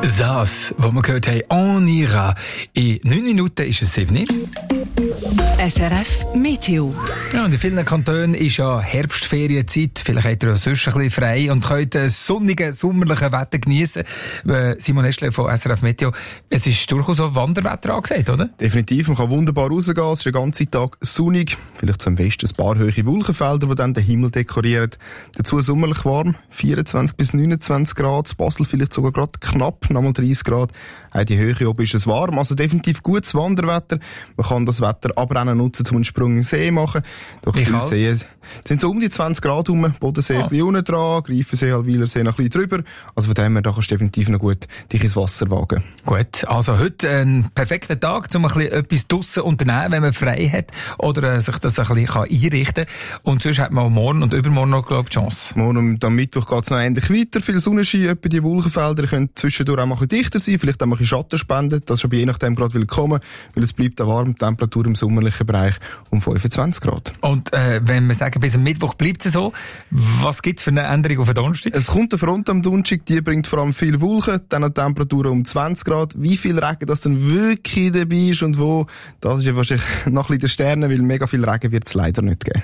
Das, was wir gehört haben, on ira. In 9 Minuten ist es 7. SRF Meteo. Ja, und in vielen Kantonen ist ja Herbstferienzeit. Vielleicht habt ihr ja sonst ein bisschen frei und könnt sonnigen, sommerlichen Wetter geniessen. Simon Eschle von SRF Meteo. Es ist durchaus auch Wanderwetter angesagt, oder? Definitiv. Man kann wunderbar rausgehen. Es ist den ganzen Tag sonnig. Vielleicht zum Westen ein paar hohe Wolkenfelder, die dann den Himmel dekorieren. Dazu sommerlich warm. 24 bis 29 Grad. Basel vielleicht sogar gerade knapp, nochmal 30 Grad. Auch die Höhe oben ist es warm. Also definitiv gutes Wanderwetter. Man kann das Wetter aber auch nutzen, um einen Sprung in den See machen. Durch viele Seen sind so um die 20 Grad rum. Bodensee ein bisschen unten dran, Greifensee, Halwiler See noch ein bisschen drüber. Also von dem her, da kannst du definitiv noch gut dich ins Wasser wagen. Gut, also heute ein perfekter Tag, um ein bisschen etwas draussen unternehmen, wenn man frei hat oder sich das ein bisschen einrichten kann. Und sonst hat man morgen und übermorgen noch, glaube ich, die Chance. Morgen und am Mittwoch geht es noch ähnlich weiter. Viel Sonnenschein, etwa die Wolkenfelder können zwischendurch auch mal ein bisschen dichter sein, vielleicht auch mal ein bisschen Schatten spenden. Das ist aber je nachdem gerade willkommen, weil es bleibt eine warme Temperatur im sommerlichen Bereich um 25 Grad. Und wenn wir sagen, bis am Mittwoch bleibt es so, was gibt es für eine Änderung auf den Donnerstag? Es kommt eine Front am Donnerstag, die bringt vor allem viel Wolken, dann eine Temperatur um 20 Grad. Wie viel Regen das dann wirklich dabei ist und wo, das ist ja wahrscheinlich noch ein bisschen der Sterne, weil mega viel Regen wird es leider nicht geben.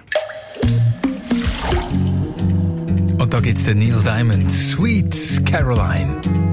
Und da gibt's den Neil Diamond, Sweet Caroline.